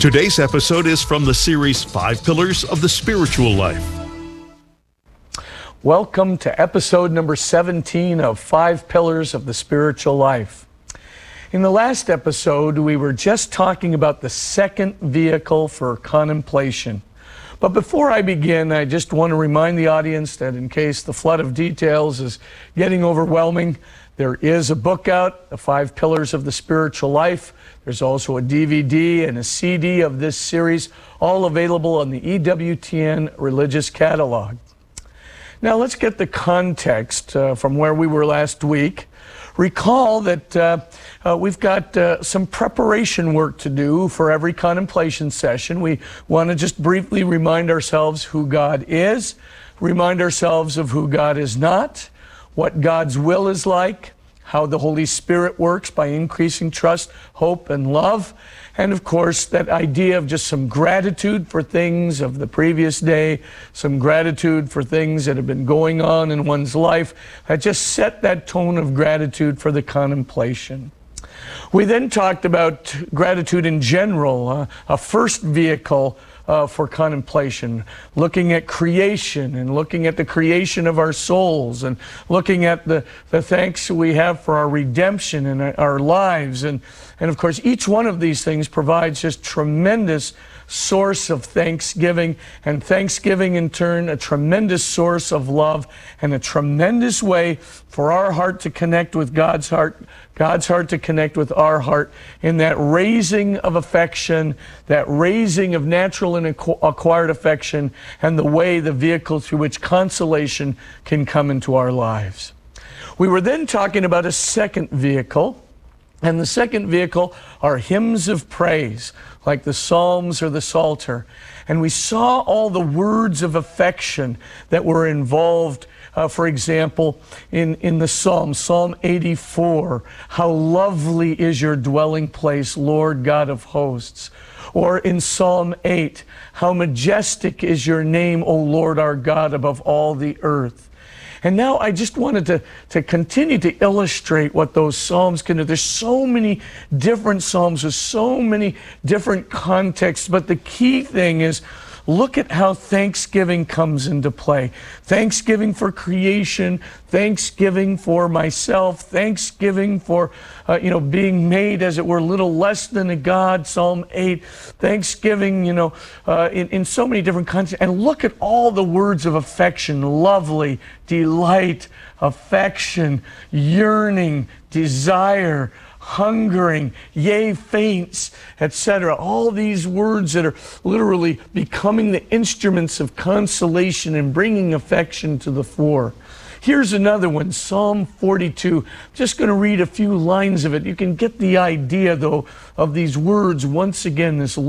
Today's episode is from the series 5 Pillars of the Spiritual Life. Welcome to episode number 17 of 5 Pillars of the Spiritual Life. In the last episode, we were just talking about the second vehicle for contemplation. But before I begin, I just want to remind the audience that in case the flood of details is getting overwhelming, there is a book out, The 5 Pillars of the Spiritual Life. There's also a DVD and a CD of this series, all available on the EWTN Religious Catalog. Now let's get the context from where we were last week. Recall that we've got some preparation work to do for every contemplation session. We want to just briefly remind ourselves who God is, remind ourselves of who God is not, what God's will is like, how the Holy Spirit works by increasing trust, hope, and love, and of course that idea of just some gratitude for things of the previous day, some gratitude for things that have been going on in one's life, that just set that tone of gratitude for the contemplation. We then talked about gratitude in general, a first vehicle for contemplation, looking at creation and looking at the creation of our souls and looking at the thanks we have for our redemption and our lives. And of course, each one of these things provides just tremendous source of thanksgiving, and thanksgiving in turn a tremendous source of love and a tremendous way for our heart to connect with God's heart to connect with our heart in that raising of affection, that raising of natural and acquired affection, and the vehicle through which consolation can come into our lives. We were then talking about a second vehicle, and the second vehicle are hymns of praise, like the Psalms or the Psalter. And we saw all the words of affection that were involved, for example, in the Psalm, Psalm 84, how lovely is your dwelling place, Lord God of hosts. Or in Psalm 8, how majestic is your name, O Lord our God, above all the earth. And now I just wanted to continue to illustrate what those psalms can do. There's so many different psalms with so many different contexts, but the key thing is look at how thanksgiving comes into play. Thanksgiving for creation, thanksgiving for myself, thanksgiving for being made as it were little less than a God, Psalm 8, thanksgiving, in so many different contexts. And look at all the words of affection, lovely, delight, affection, yearning, desire, hungering, yea, faints, etc. All these words that are literally becoming the instruments of consolation and bringing affection to the fore. Here's another one, Psalm 42. I'm just going to read a few lines of it. You can get the idea, though, of these words once again, this